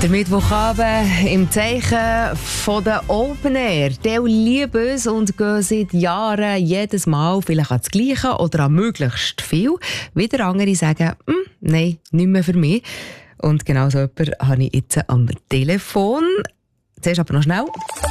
Der Mittwochabend im Zeichen von der Open Air. Die lieben es und gehen seit Jahren jedes Mal vielleicht an das Gleiche oder an möglichst viel. Wieder andere sagen, nein, nicht mehr für mich. Und genau so jemanden habe ich jetzt am Telefon. Zuerst aber noch schnell.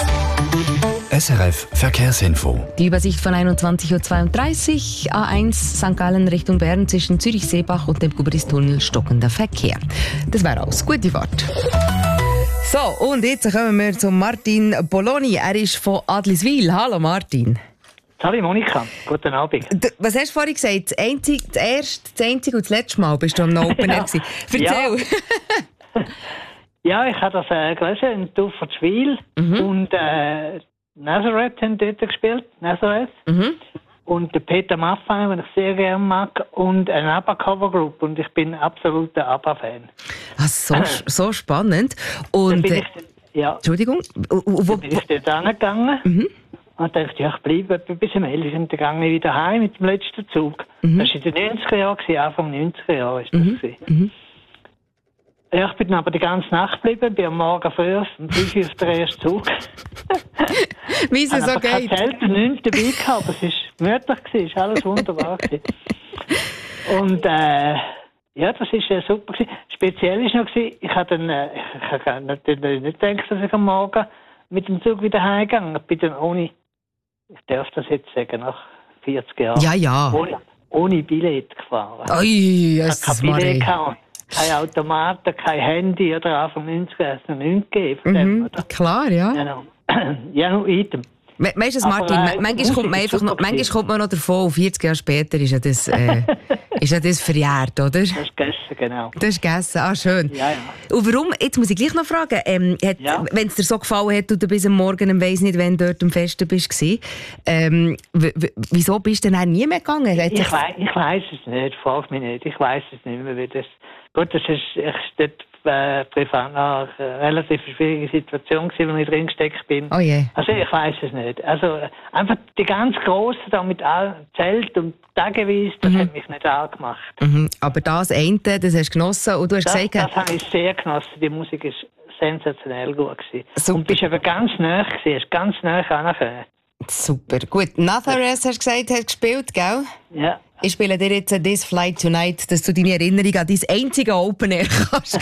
SRF Verkehrsinfo. Die Übersicht von 21.32 Uhr, A1 St. Gallen Richtung Bern zwischen Zürich-Seebach und dem Gubristunnel stockender Verkehr. Das wäre alles. Gute Fahrt. So, und jetzt kommen wir zu Martin Boloni. Er ist von Adliswil. Hallo Martin. Hallo Monika, guten Abend. Was hast du vorhin gesagt? Das einzige und das letzte Mal bist du am Open Air gewesen. Erzähl. Ja, ich habe das gelesen in Tuffertschwil und Nazareth haben dort gespielt. Nazareth. Und der Peter Maffay, den ich sehr gerne mag, und eine ABBA-Cover-Group. Und ich bin absoluter ABBA-Fan. So spannend. Und, Entschuldigung. Wo bin ich dort angegangen und dachte, ja, ich bleibe bis zum 11. Und dann gehe ich wieder heim mit dem letzten Zug. Das war in den 90er Jahren, Anfang 90er Jahre ist das. Ja, ich bin aber die ganze Nacht geblieben, bin am Morgen früh um 5 Uhr auf den ersten Zug. Wie es so geht. Ich habe selten nichts dabei gehabt, aber es war gemütlich, es war alles wunderbar. Und ja, das war super. Speziell war noch, ich habe natürlich nicht gedacht, dass ich am Morgen mit dem Zug wieder heimgegangen bin. Ich bin dann ich darf das jetzt sagen, nach 40 Jahren, ohne Billett gefahren. Ui, ich hatte kein Billett gehabt. Kein Automaten, kein Handy oder Anfang 90er hat es noch nichts gegeben. Klar, ja. Genau. Ja, nur item. Weißt du, Martin, manchmal kommt man noch davon, 40 Jahre später ist ja das verjährt, oder? Das ist gegessen, genau. Das ist gegessen, schön. Ja. Und warum, jetzt muss ich gleich noch fragen, wenn es dir so gefallen hat und du bis am Morgen weiss nicht, wenn du dort am Festen bist, wieso bist du denn nie mehr gegangen? Ich weiss es nicht, frag mich nicht, ich weiss es nicht mehr, wie das... Gut, das ist dort privat eine relativ schwierige Situation gewesen, wo ich drin gesteckt bin. Oh je. Also ich weiss es nicht. Also einfach die ganz Grossen da mit Zelt und tageweise, das hat mich nicht angemacht. Aber das eine, das hast du genossen und du hast gesagt... Das habe ich sehr genossen. Die Musik ist sensationell gut gewesen. Super. Und bist eben ganz nah gewesen, hast ganz nah angefangen. Super. Gut, Nazareth hast du gesagt, hast gespielt, gell? Ja. Ich spiele dir jetzt «This Flight Tonight», dass du deine Erinnerung an dein einzige Open Air kannst